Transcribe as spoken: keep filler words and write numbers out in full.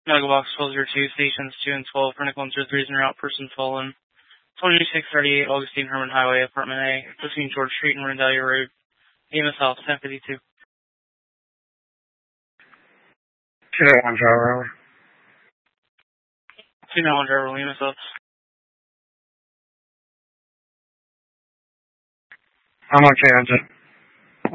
Medical box twelve oh two, stations two and twelve, for Nickel one zero three is en route, person fallen. twenty-six thirty-eight Augustine Herman Highway, Apartment A, between George Street and Rendalia Road, E M S South, ten fifty-two. two nine one driver. two nine one driver, E M S South. I'm on transit.